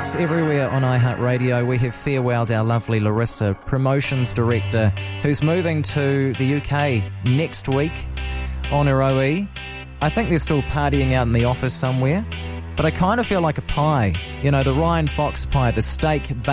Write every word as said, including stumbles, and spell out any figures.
Yes, everywhere on iHeartRadio we have farewelled our lovely Larissa, promotions director, who's moving to the U K next week on her O E. I think they're still partying out in the office somewhere, but I kind of feel like a pie. You know, the Ryan Fox pie, the steak, bacon,